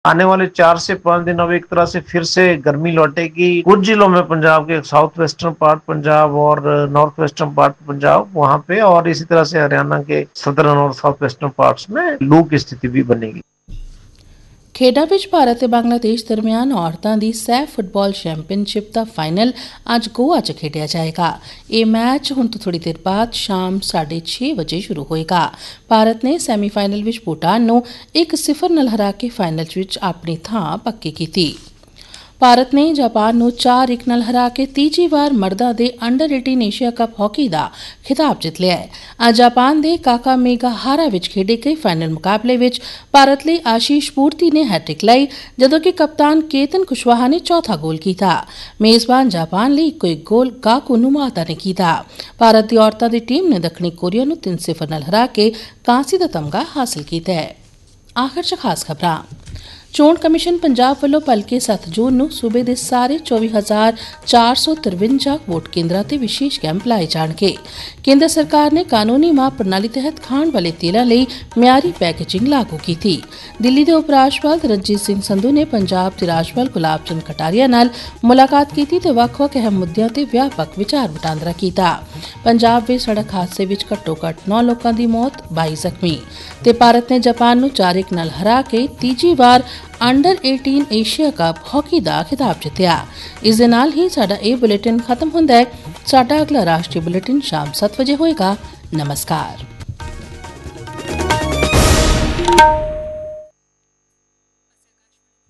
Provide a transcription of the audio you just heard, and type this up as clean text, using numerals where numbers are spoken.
आने वाले 4 से 5 दिनों में एक तरह से फिर से गर्मी लौटेगी। कुछ जिलों में पंजाब के साउथ वेस्टर्न पार्ट पंजाब और नॉर्थ वेस्टर्न पार्ट पंजाब वहां पे, और इसी तरह से हरियाणा के सदर्न और साउथ वेस्टर्न पार्ट्स में लू की स्थिति भी बनेगी। ਖੇਡਾਂ ਵਿੱਚ ਭਾਰਤ ਤੇ ਬੰਗਲਾਦੇਸ਼ ਦਰਮਿਆਨ ਔਰਤਾਂ ਦੀ ਸੈਫ ਫੁੱਟਬਾਲ ਚੈਂਪੀਅਨਸ਼ਿਪ ਦਾ ਫਾਈਨਲ ਅੱਜ ਗੋਆ 'ਚ ਖੇਡਿਆ ਜਾਏਗਾ। ਇਹ ਮੈਚ ਹੁਣ ਤੋਂ ਥੋੜੀ ਦੇਰ ਬਾਅਦ ਸ਼ਾਮ 6:30 ਵਜੇ ਸ਼ੁਰੂ ਹੋਏਗਾ। ਭਾਰਤ ਨੇ ਸੈਮੀਫਾਈਨਲ ਵਿੱਚ ਭੂਟਾਨ ਨੂੰ 1-0 ਨਾਲ ਹਰਾ ਕੇ ਫਾਈਨਲ ਵਿੱਚ ਆਪਣੀ ਥਾਂ ਪੱਕੀ ਕੀਤੀ। ਭਾਰਤ ਨੇ ਜਾਪਾਨ ਨੂੰ 4-1 ਨਾਲ ਹਰਾ ਕੇ ਤੀਜੀ ਵਾਰ ਮਰਦਾਂ ਦੇ ਅੰਡਰ-18 ਏਸ਼ੀਆ ਕੱਪ ਹਾਕੀ ਦਾ ਖਿਤਾਬ ਜਿੱਤ ਲਿਆ ਹੈ। ਅੱਜ ਜਾਪਾਨ ਦੇ ਕਾਕਾਮੇਗਾਹਾਰਾ ਵਿੱਚ ਖੇਡੇ ਗਏ ਫਾਈਨਲ ਮੁਕਾਬਲੇ ਵਿੱਚ ਭਾਰਤ ਲਈ ਆਸ਼ੀਸ਼ ਪੂਰਤੀ ਨੇ ਹੈਟ੍ਰਿਕ ਲਈ, ਜਦੋਂ ਕਿ ਕਪਤਾਨ ਕੇਤਨ ਕੁਸ਼ਵਾਹਾ ਨੇ ਚੌਥਾ ਗੋਲ ਕੀਤਾ। ਮੇਜ਼ਬਾਨ ਜਾਪਾਨ ਲਈ ਇੱਕੋ ਇੱਕ ਗੋਲ ਗਾਕੂ ਨੂਮਾਤਾ ਨੇ ਕੀਤਾ। ਭਾਰਤ ਦੀ ਔਰਤਾਂ ਦੀ ਟੀਮ ਨੇ ਦੱਖਣੀ ਕੋਰੀਆ ਨੂੰ 3-0 ਨਾਲ ਹਰਾ ਕੇ ਕਾਂਸੀ ਦਾ ਤਮਗਾ ਹਾਸਲ ਕੀਤਾ ਹੈ। ਆਖਰ 'ਚ ਖਾਸ ਖਬਰਾਂ। ਚੋਣ ਕਮਿਸ਼ਨ ਪੰਜਾਬ ਵੱਲੋਂ ਭਲਕੇ 7 ਜੂਨ ਨੂੰ ਸੂਬੇ ਦੇ ਸਾਰੇ 24,453 ਵੋਟ ਕੇਂਦਰਾਂ ਤੇ ਵਿਸ਼ੇਸ਼ ਕੈਂਪ ਲਾਏ ਜਾਣਗੇ। ਕੇਂਦਰ ਸਰਕਾਰ ਨੇ ਕਾਨੂੰਨੀ ਮਾਪ ਪ੍ਰਣਾਲੀ ਤਹਿਤ ਖਾਣ ਵਾਲੇ ਤੇਲਾਂ ਲਈ ਮਿਆਰੀ ਪੈਕੇਜਿੰਗ ਲਾਗੂ ਕੀਤੀ। ਦਿੱਲੀ ਦੇ ਉਪ ਰਾਜਪਾਲ ਰਣਜੀਤ ਸਿੰਘ ਸੰਧੂ ਨੇ ਪੰਜਾਬ ਦੇ ਰਾਜਪਾਲ ਗੁਲਾਬ ਚੰਦ ਕਟਾਰੀਆ ਨਾਲ ਮੁਲਾਕਾਤ ਕੀਤੀ ਤੇ ਵੱਖ-ਵੱਖ ਅਹਿਮ ਮੁੱਦਿਆਂ ਤੇ ਵਿਆਪਕ ਵਿਚਾਰ ਵਟਾਂਦਰਾ ਕੀਤਾ। ਪੰਜਾਬ ਵਿੱਚ ਸੜਕ ਹਾਦਸੇ ਵਿੱਚ ਘੱਟੋ-ਘੱਟ 9 ਲੋਕਾਂ ਦੀ ਮੌਤ, 22 ਜ਼ਖਮੀ। ਤੇ ਭਾਰਤ ਨੇ ਜਾਪਾਨ ਨੂੰ 4-1 ਨਾਲ ਹਰਾ ਕੇ ਤੀਜੀ ਵਾਰ ਅੰਡਰ-18 ਏਸ਼ੀਆ ਕੱਪ ਹਾਕੀ ਦਾ ਖਿਤਾਬ ਜਿੱਤਿਆ। ਇਸ ਦੇ ਨਾਲ ਹੀ ਸਾਡਾ ਇਹ ਬੁਲੇਟਿਨ ਖਤਮ ਹੁੰਦਾ ਹੈ। ਸਾਡਾ ਅਗਲਾ ਰਾਸ਼ਟਰੀ ਬੁਲੇਟਿਨ ਸ਼ਾਮ 7 ਵਜੇ ਹੋਏਗਾ। ਨਮਸਕਾਰ।